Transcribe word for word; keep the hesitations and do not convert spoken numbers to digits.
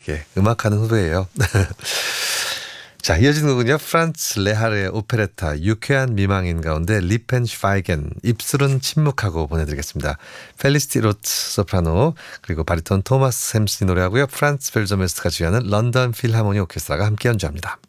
예, 음악하는 후배예요. 자, 이어지는 곡은요. 프란츠 레하르의 오페레타 유쾌한 미망인 가운데 리펜 슈바이겐 입술은 침묵하고 보내드리겠습니다. 펠리시티 로트 소프라노 그리고 바리톤 토마스 햄슨이 노래하고요. 프란츠 벨저메스트가 주연하는 런던 필하모니 오케스트라가 함께 연주합니다.